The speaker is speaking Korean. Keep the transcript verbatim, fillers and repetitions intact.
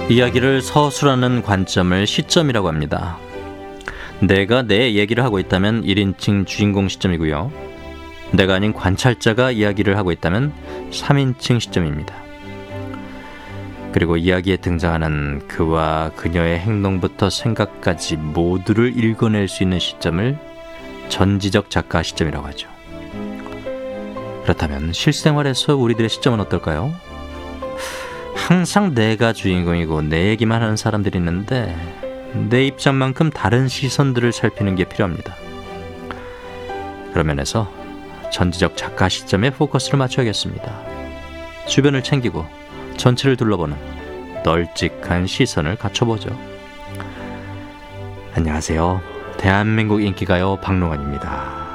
이야기를 서술하는 관점을 시점이라고 합니다. 내가 내 얘기를 하고 있다면 일 인칭 주인공 시점이고요. 내가 아닌 관찰자가 이야기를 하고 있다면 삼 인칭 시점입니다. 그리고 이야기에 등장하는 그와 그녀의 행동부터 생각까지 모두를 읽어낼 수 있는 시점을 전지적 작가 시점이라고 하죠. 그렇다면 실생활에서 우리들의 시점은 어떨까요? 항상 내가 주인공이고 내 얘기만 하는 사람들이 있는데 내 입장만큼 다른 시선들을 살피는 게 필요합니다. 그런 면에서 전지적 작가 시점에 포커스를 맞춰야겠습니다. 주변을 챙기고 전체를 둘러보는 널찍한 시선을 갖춰보죠. 안녕하세요. 대한민국 인기가요 박롱환입니다.